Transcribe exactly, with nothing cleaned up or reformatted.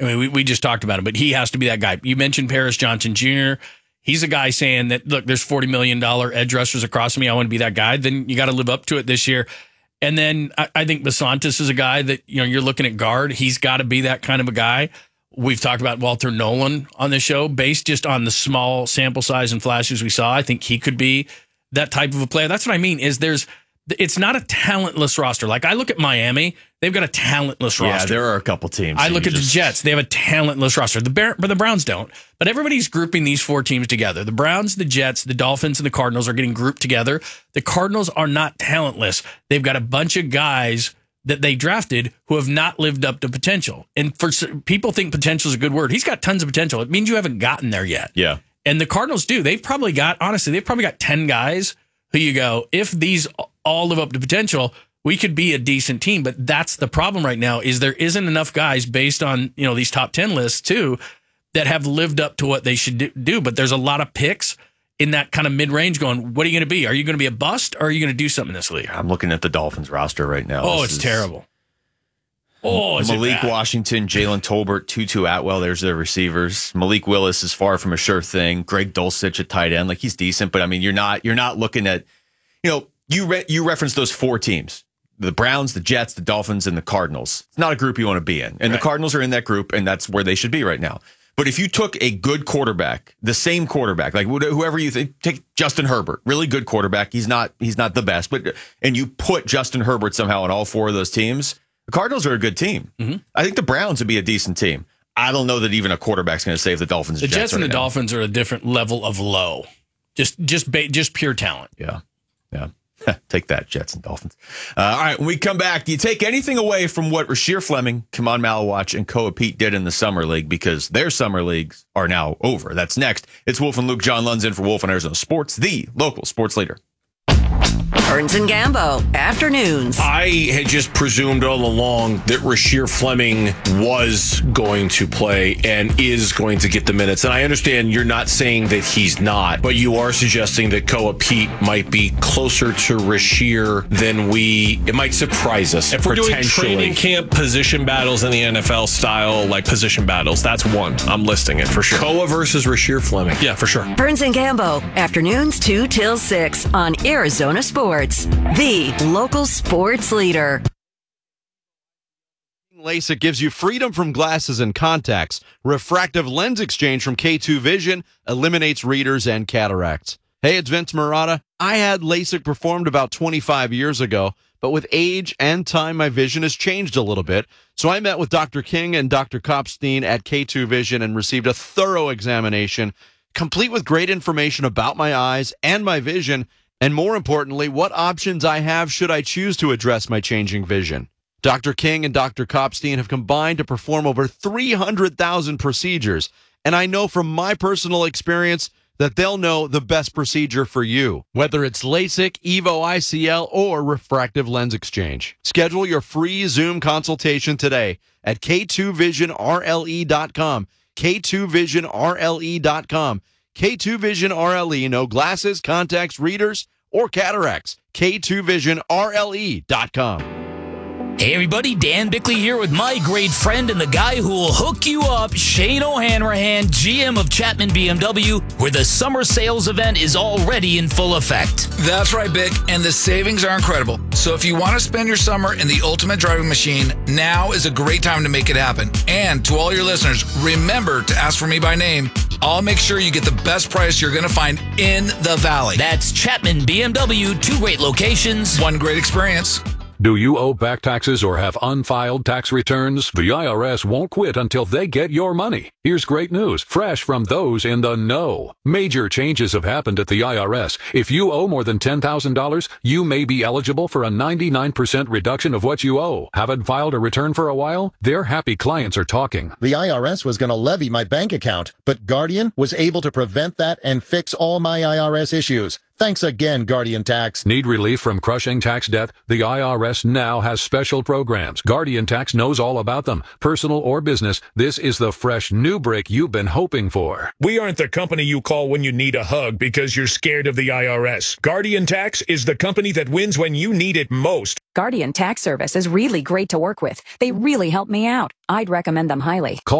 I mean, we, we just talked about him, but he has to be that guy. You mentioned Paris Johnson Junior He's a guy saying that, look, there's forty million dollars edge rushers across me. I want to be that guy. Then you got to live up to it this year. And then I, I think Basantis is a guy that, you know, you're looking at guard. He's got to be that kind of a guy. We've talked about Walter Nolan on the show, based just on the small sample size and flashes we saw. I think he could be that type of a player. That's what I mean, is there's, it's not a talentless roster. Like, I look at Miami, they've got a talentless roster. Yeah, there are a couple teams. I look at just... the Jets, they have a talentless roster. The Bear, but the Browns don't. But everybody's grouping these four teams together. The Browns, the Jets, the Dolphins, and the Cardinals are getting grouped together. The Cardinals are not talentless. They've got a bunch of guys that they drafted who have not lived up to potential. And for people think potential is a good word. He's got tons of potential. It means you haven't gotten there yet. Yeah. And the Cardinals do. They've probably got, honestly, they've probably got ten guys who you go, if these all live up to potential, we could be a decent team. But that's the problem right now, is there isn't enough guys based on, you know, these top ten lists too, that have lived up to what they should do. But there's a lot of picks in that kind of mid-range going, what are you going to be? Are you going to be a bust, or are you going to do something in this league? I'm looking at the Dolphins roster right now. Oh, this it's is... terrible. Oh, is Malik it Washington, Jalen Tolbert, Tutu Atwell, there's their receivers. Malik Willis is far from a sure thing. Greg Dulcich at tight end, like, he's decent, but I mean, you're not you're not looking at, you know, you re- you referenced those four teams: the Browns, the Jets, the Dolphins, and the Cardinals. It's not a group you want to be in, and right. The Cardinals are in that group, and that's where they should be right now. But if you took a good quarterback, the same quarterback, like whoever you think, take Justin Herbert, really good quarterback. He's not he's not the best, but and you put Justin Herbert somehow on all four of those teams. The Cardinals are a good team. Mm-hmm. I think the Browns would be a decent team. I don't know that even a quarterback's going to save the Dolphins. The Jets, Jets and right the now. Dolphins are a different level of low. Just just ba- just pure talent. Yeah. Yeah. Take that, Jets and Dolphins. Uh, all right, when we come back, do you take anything away from what Rasheer Fleming, Kamon Malawach, and Koa Pete did in the Summer League, because their Summer Leagues are now over? That's next. It's Wolf and Luke. John Lund's in for Wolf on Arizona Sports, the local sports leader. Burns and Gambo, afternoons. I had just presumed all along that Rasheer Fleming was going to play and is going to get the minutes. And I understand you're not saying that he's not, but you are suggesting that Koa Pete might be closer to Rasheer than we, it might surprise us. If we're doing training camp position battles in the N F L style, like position battles, that's one. I'm listing it for sure. Koa versus Rasheer Fleming. Yeah, for sure. Burns and Gambo, afternoons two till six on Arizona Sports, the local sports leader. LASIK gives you freedom from glasses and contacts. Refractive lens exchange from K two Vision eliminates readers and cataracts. Hey, it's Vince Marotta. I had LASIK performed about twenty-five years ago, but with age and time, my vision has changed a little bit. So I met with Doctor King and Doctor Kopstein at K two Vision and received a thorough examination, complete with great information about my eyes and my vision, and more importantly, what options I have should I choose to address my changing vision. Doctor King and Doctor Kopstein have combined to perform over three hundred thousand procedures, and I know from my personal experience that they'll know the best procedure for you, whether it's LASIK, EVO I C L, or refractive lens exchange. Schedule your free Zoom consultation today at K two vision R L E dot com, K two vision R L E dot com. K two Vision R L E, no glasses, contacts, readers, or cataracts. K two vision R L E dot com. Hey everybody, Dan Bickley here with my great friend and the guy who will hook you up, Shane O'Hanrahan, G M of Chapman B M W, where the summer sales event is already in full effect. That's right, Bick, and the savings are incredible. So if you want to spend your summer in the ultimate driving machine, now is a great time to make it happen. And to all your listeners, remember to ask for me by name. I'll make sure you get the best price you're going to find in the Valley. That's Chapman B M W, two great locations, one great experience. Do you owe back taxes or have unfiled tax returns? The I R S won't quit until they get your money. Here's great news, fresh from those in the know. Major changes have happened at the I R S. If you owe more than ten thousand dollars, you may be eligible for a ninety-nine percent reduction of what you owe. Haven't filed a return for a while? Their happy clients are talking. The I R S was going to levy my bank account, but Guardian was able to prevent that and fix all my I R S issues. Thanks again, Guardian Tax. Need relief from crushing tax debt? The I R S now has special programs. Guardian Tax knows all about them. Personal or business, this is the fresh new break you've been hoping for. We aren't the company you call when you need a hug because you're scared of the I R S. Guardian Tax is the company that wins when you need it most. Guardian Tax Service is really great to work with. They really help me out. I'd recommend them highly. Call